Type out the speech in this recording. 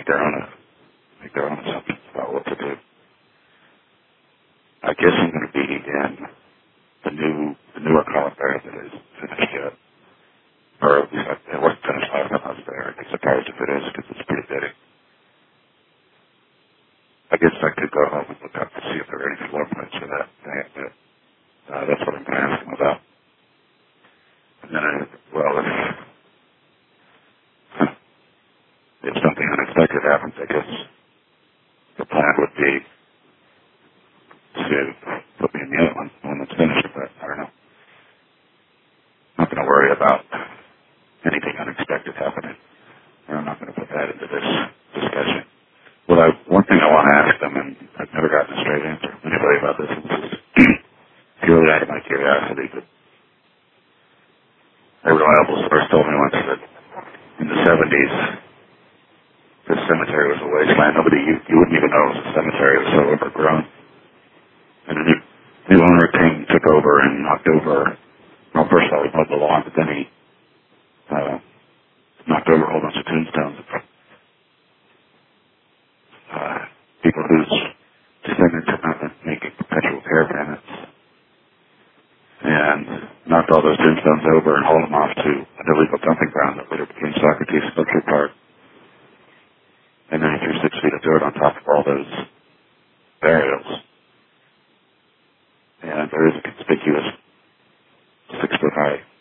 make their own assumptions about what to do. I guess I'm going to be in the newer columbarium that is finished yet. Or at least it wasn't finished last time I was there. I'd be surprised if it is because it's pretty big. I guess I could go home and look up to see if there are any floor plans for that thing, but that's what I'm going to ask him about. And then, if something unexpected happens, I guess the plan would be to put me in the other one when it's finished, but I don't know. I'm not going to worry about anything unexpected happening. I'm not going to put that into this discussion. Well, one thing I want to ask them, and I've never gotten a straight answer from anybody about this, and this is purely out of my curiosity, but a reliable source told me once that in the 70s, this cemetery was a wasteland. You wouldn't even know it was a cemetery. It was so overgrown. And a new owner took over in October. Well, first of all, he mowed the lawn, but then he knocked over a whole bunch of tombstones. People whose descendants have not been making perpetual care payments. And knocked all those tombstones over and hauled them off to an illegal dumping ground that later became Socrates Sculpture Park. And then he threw 6 feet of dirt on top of all those burials. And there is a conspicuous 6-foot high